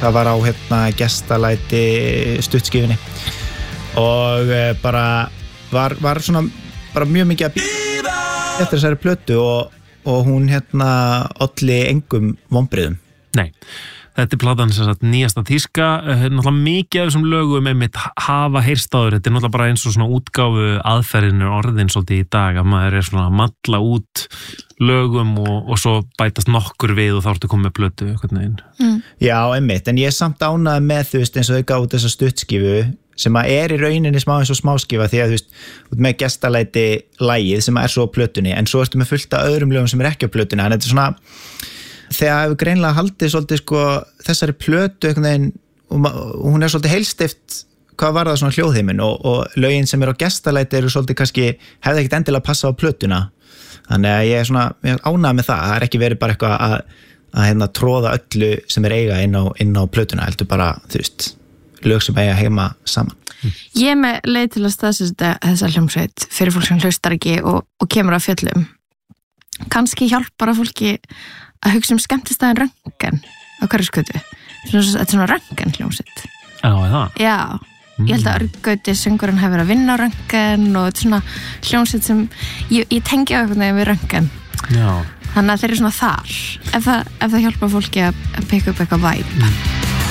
það var á gestalæti stuttskifunni og bara var svona bara mjög mikið að býða eftir þessari plötu og hún olli engum vonbrigðum. Nei, þetta platan sem sagt nýjasta þýska, náttúrulega mikið af þessum lögum einmitt hafa heyrst áður, þetta náttúrulega bara eins og svona útgáfu aðferðinu orðin svolítið í dag að maður svona að malla út lögum og svo bætast nokkur við og þá ertu komið plötu hvernig. Já, einmitt, en ég samt ánægði með eins og þau gáðu þessa stuttskifu sem að í rauninni smá eins og smáskifa því að út með gestalæti lagið sem svo á plötunni en svo ertu með fullt af öðrum lögum sem ekki á plötunni en þetta svona þegar hefur greinlega haldið svolítið þessari plötu einhvern veginn og hún svolítið heilstift hvað var það svona hljóðheimin og lögin sem á gestalæti eru svolítið kannski hefði ekkert endilega passað á plötuna þannig að ég er ánægð með það ekki verið bara eitthvað að tróða öllu sem eiga inn á plötuna heldur bara lög sem eiga heima saman. Ég með leið til að staðsetja þessa hljómsveit fyrir fólk sem hlustar ekki og kemur af fjöllum. Kannski hjálpar að fólki að hugsa skemmtistæðin Röntgen á Hverfisgötu. Þetta svona Röntgen hljómsveit. Já, það? Já, ég held að Örgauti söngurinn hefur verið að vinna á Röntgen og þetta svona hljómsveit sem ég tengi á eitthvað við Röntgen. Já. Þannig að þeir eru svona þar ef það hjálpar fólki að pikka upp eitthvað væp.